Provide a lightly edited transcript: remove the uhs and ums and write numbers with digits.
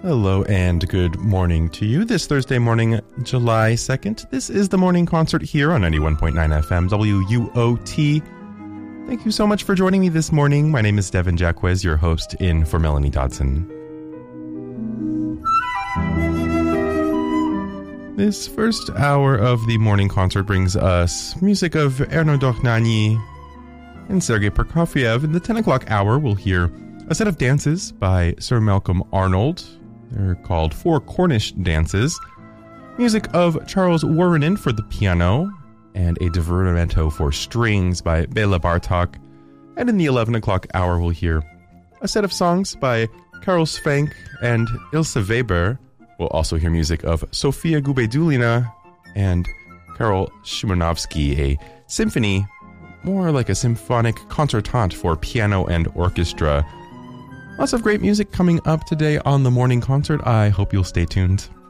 Hello and good morning to you this Thursday morning, July 2nd. This is the morning concert here on 91.9 FM WUOT. Thank you so much for joining me this morning. My name is Devin Jacquez, your host in for Melanie Dodson. This first hour of the morning concert brings us music of Erno Dochnani and Sergei Prokofiev. In the 10 o'clock hour, we'll hear a set of dances by Sir Malcolm Arnold. They're called Four Cornish Dances. Music of Charles Wuorinen for the piano, and a divertimento for strings by Bela Bartok. And in the 11 o'clock hour, we'll hear a set of songs by Karel Svenk and Ilse Weber. We'll also hear music of Sofia Gubedulina and Karol Szymanowski, a symphony, more like a symphonic concertante for piano and orchestra. Lots of great music coming up today on the morning concert. I hope you'll stay tuned.